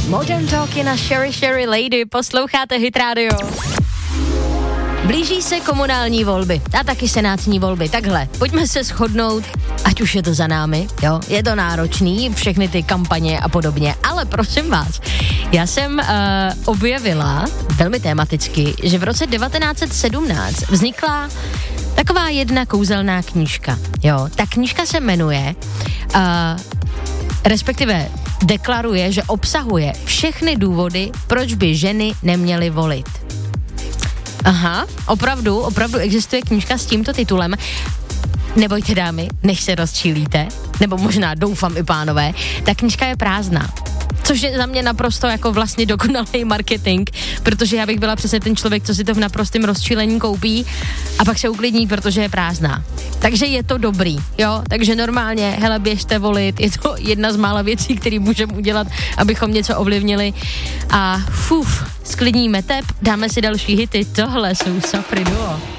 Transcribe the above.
Modern Talking na Sherry Sherry Lady, posloucháte Hit Radio. Blíží se komunální volby a taky senátní volby. Takhle, pojďme se shodnout, ať už je to za námi, jo, je to náročný, všechny ty kampaně a podobně, ale prosím vás, já jsem objevila velmi tematicky, že v roce 1917 vznikla taková jedna kouzelná knížka, jo, ta knížka se jmenuje, respektive deklaruje, že obsahuje všechny důvody, proč by ženy neměly volit. Aha, opravdu existuje knížka s tímto titulem. Nebojte dámy, než se rozčílíte, nebo možná doufám i pánové, ta knížka je prázdná. Což je za mě naprosto jako vlastně dokonalý marketing, protože já bych byla přesně ten člověk, co si to v naprostém rozčílení koupí a pak se uklidní, protože je prázdná. Takže je to dobrý, jo, takže normálně, hele, běžte volit, je to jedna z mála věcí, které můžeme udělat, abychom něco ovlivnili a sklidníme tep, dáme si další hity, tohle jsou Safri Duo.